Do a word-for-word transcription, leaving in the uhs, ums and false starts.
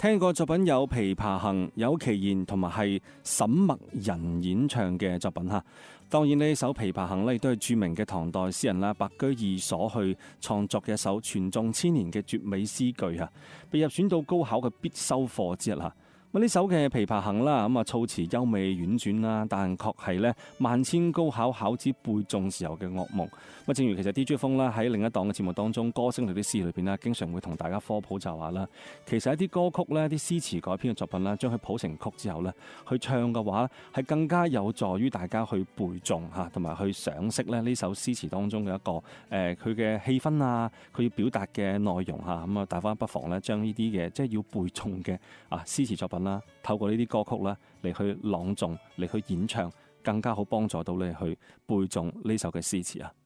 聽過作品有《琵琶行》、有奇賢同埋係沈默仁演唱嘅作品吓。當然呢首《琵琶行》咧亦都係著名嘅唐代詩人啦白居易所去創作嘅一首傳頌千年嘅絕美詩句吓，被入選到高考嘅必修課之一吓。咁呢首嘅《琵琶行》啦，咁啊措辭優美婉轉啦，但確係咧萬千高考考子背誦時候嘅噩夢。咁正如其實 D J 風啦喺另一檔嘅節目當中，歌聲裏啲詩裏邊咧，經常會同大家科普就話啦，其實一啲歌曲咧、啲詩詞改編嘅作品啦，將佢譜成曲之後咧，去唱嘅話係更加有助於大家去背誦嚇，同埋去賞識咧呢首詩詞當中嘅一個誒佢嘅氣氛啊，佢要表達嘅內容嚇。咁啊，大家不妨咧將呢啲嘅即係要背誦嘅啊詩詞作品啦，透過呢啲歌曲啦嚟去朗誦嚟去演唱，更加好幫助到你去背誦呢首嘅詩詞啊！